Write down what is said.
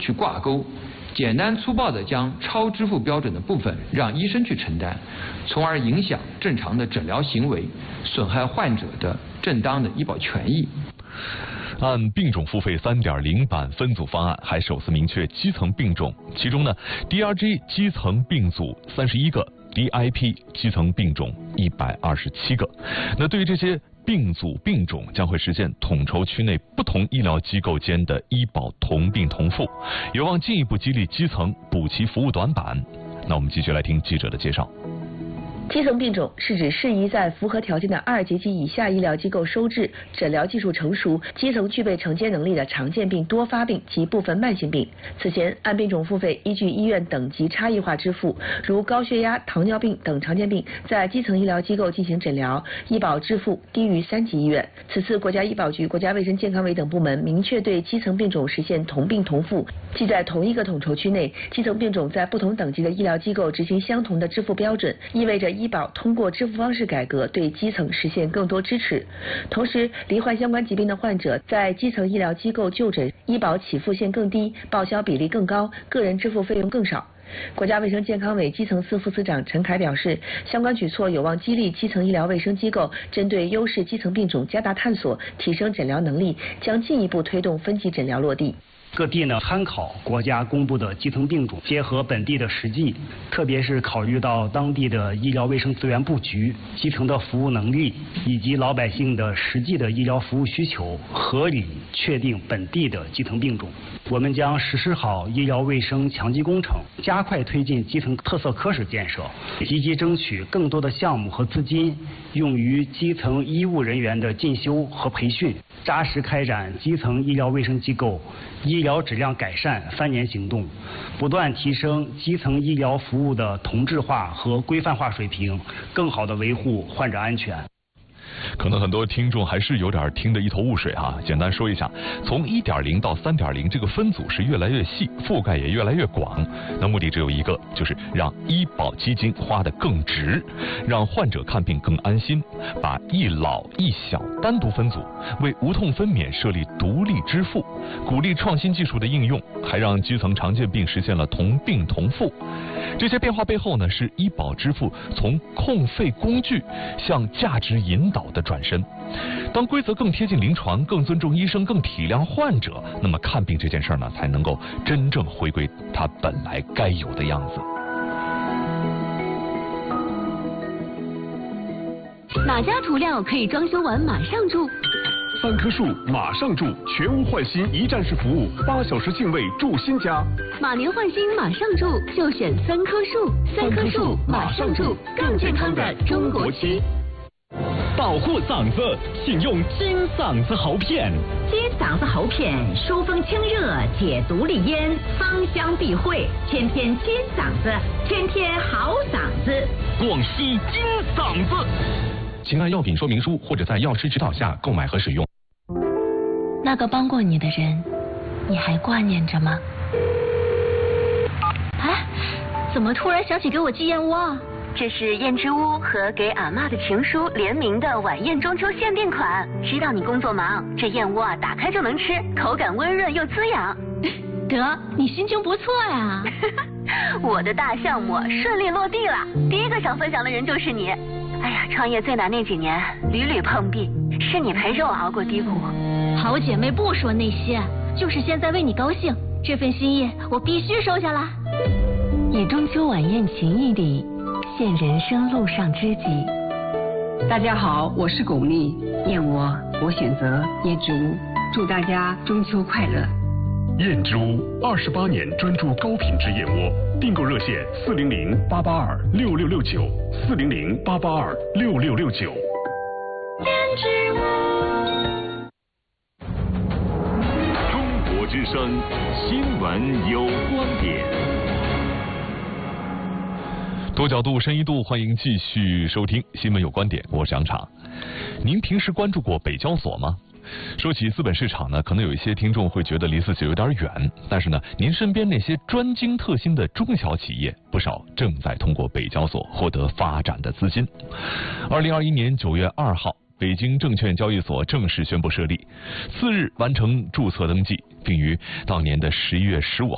去挂钩，简单粗暴地将超支付标准的部分让医生去承担，从而影响正常的诊疗行为，损害患者的正当的医保权益。 按病种付费 3.0 版分组方案还首次明确基层病种，其中呢 DRG 基层病组31个， DIP 基层病种127个。那对于这些病组病种将会实现统筹区内不同医疗机构间的医保同病同付，有望进一步激励基层补齐服务短板。那我们继续来听记者的介绍。 基层病种是指适宜在符合条件的2级及以下医疗机构收治、诊疗技术成熟、基层具备承接能力的常见病、多发病及部分慢性病。此前按病种付费依据医院等级差异化支付，如高血压、糖尿病等常见病在基层医疗机构进行诊疗，医保支付低于3级医院。此次国家医保局、国家卫生健康委等部门明确对基层病种实现同病同付，即在同一个统筹区内，基层病种在不同等级的医疗机构执行相同的支付标准，意味着医保通过支付方式改革对基层实现更多支持。同时，罹患相关疾病的患者在基层医疗机构就诊，医保起付线更低，报销比例更高，个人支付费用更少。国家卫生健康委基层司副司长陈凯表示，相关举措有望激励基层医疗卫生机构针对优势基层病种加大探索，提升诊疗能力，将进一步推动分级诊疗落地。 各地呢参考国家公布的基层病种，结合本地的实际，特别是考虑到当地的医疗卫生资源布局、基层的服务能力以及老百姓的实际的医疗服务需求，合理确定本地的基层病种。我们将实施好医疗卫生强基工程，加快推进基层特色科室建设，积极争取更多的项目和资金用于基层医务人员的进修和培训，扎实开展基层医疗卫生机构医疗质量改善3年行动，不断提升基层医疗服务的同质化和规范化水平，更好地维护患者安全。 可能很多听众还是有点听得一头雾水哈。简单说一下，从1.0到3.0这个分组是越来越细，覆盖也越来越广。那目的只有一个，就是让医保基金花得更值，让患者看病更安心，把一老一小单独分组，为无痛分娩设立独立支付，鼓励创新技术的应用，还让基层常见病实现了同病同付。这些变化背后呢，是医保支付从控费工具向价值引导的转身。当规则更贴近临床，更尊重医生，更体谅患者，那么看病这件事呢，才能够真正回归它本来该有的样子。 哪家涂料可以装修完马上住 ？3棵树马上住，全屋换新一站式服务，8小时净位住新家。 马年换新马上住，就选3棵树。3棵树马上住，更健康的中国区。 保护嗓子，请用金嗓子喉片。 金嗓子喉片疏风清热，解毒利咽，芳香避秽，天天金嗓子，天天好嗓子。 广西金嗓子。请按药品说明书或者在药师指导下购买和使用。 那个帮过你的人，你还挂念着吗？哎，怎么突然想起给我寄燕窝啊？ 这是燕之屋和给俺妈的情书联名的晚宴中秋限定款。知道你工作忙，这燕窝啊打开就能吃，口感温润又滋养。 得，你心情不错呀。 我的大项目顺利落地了，第一个想分享的人就是你。哎呀，创业最难那几年，屡屡碰壁，是你陪着我熬过低谷。 好姐妹不说那些，就是现在为你高兴，这份心意我必须收下来。 以中秋晚宴情谊礼，献人生路上知己。 大家好，我是巩俐，燕窝我选择燕之屋，祝大家中秋快乐。 燕之屋28年专注高品质燕窝，订购热线400-882-6669，400-882-6669。 燕之屋。 中国之声新闻有观点。 多角度、深一度，欢迎继续收听《新闻有观点》，我是杨昶。您平时关注过北交所吗？说起资本市场呢，可能有一些听众会觉得离自己有点远，但是呢，您身边那些专精特新的中小企业，不少正在通过北交所获得发展的资金。2021年9月2号，北京证券交易所正式宣布设立，次日完成注册登记，并于当年的11月15号